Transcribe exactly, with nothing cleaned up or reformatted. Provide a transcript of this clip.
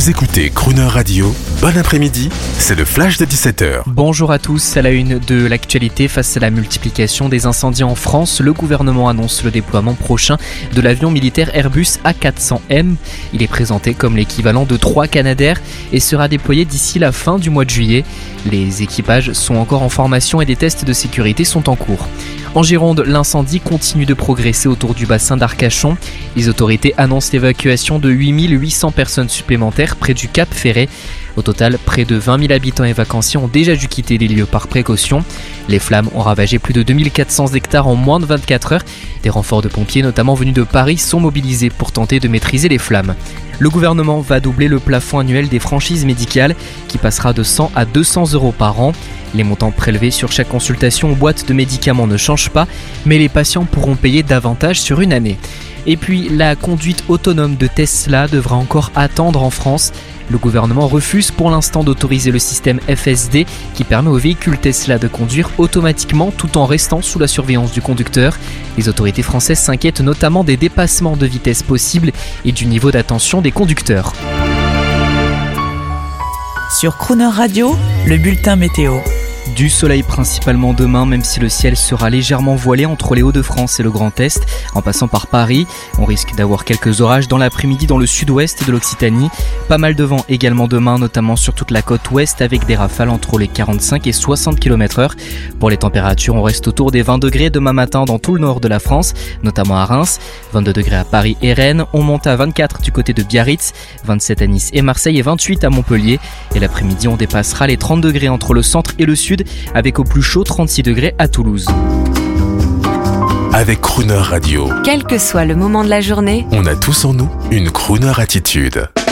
Vous écoutez Crooner Radio, bon après-midi, c'est le flash de dix-sept heures. Bonjour à tous, à la une de l'actualité, face à la multiplication des incendies en France, le gouvernement annonce le déploiement prochain de l'avion militaire Airbus A quatre cents M. Il est présenté comme l'équivalent de trois Canadair et sera déployé d'ici la fin du mois de juillet. Les équipages sont encore en formation et des tests de sécurité sont en cours. En Gironde, l'incendie continue de progresser autour du bassin d'Arcachon. Les autorités annoncent l'évacuation de huit mille huit cents personnes supplémentaires près du Cap Ferret. Au total, près de vingt mille habitants et vacanciers ont déjà dû quitter les lieux par précaution. Les flammes ont ravagé plus de deux mille quatre cents hectares en moins de vingt-quatre heures. Des renforts de pompiers, notamment venus de Paris, sont mobilisés pour tenter de maîtriser les flammes. Le gouvernement va doubler le plafond annuel des franchises médicales, qui passera de cent à deux cents euros par an. Les montants prélevés sur chaque consultation ou boîte de médicaments ne changent pas, mais les patients pourront payer davantage sur une année. Et puis, la conduite autonome de Tesla devra encore attendre en France. Le gouvernement refuse pour l'instant d'autoriser le système F S D qui permet aux véhicules Tesla de conduire automatiquement tout en restant sous la surveillance du conducteur. Les autorités françaises s'inquiètent notamment des dépassements de vitesse possibles et du niveau d'attention des conducteurs. Sur Crooner Radio, le bulletin météo. Du soleil principalement demain, même si le ciel sera légèrement voilé entre les Hauts-de-France et le Grand Est. En passant par Paris, on risque d'avoir quelques orages dans l'après-midi dans le sud-ouest de l'Occitanie. Pas mal de vent également demain, notamment sur toute la côte ouest avec des rafales entre les quarante-cinq et soixante kilomètres heure. Pour les températures, on reste autour des vingt degrés demain matin dans tout le nord de la France, notamment à Reims, vingt-deux degrés à Paris et Rennes. On monte à vingt-quatre du côté de Biarritz, vingt-sept à Nice et Marseille et vingt-huit à Montpellier. Et l'après-midi, on dépassera les trente degrés entre le centre et le sud, avec au plus chaud trente-six degrés à Toulouse. Avec Crooner Radio, quel que soit le moment de la journée, on a tous en nous une Crooner attitude.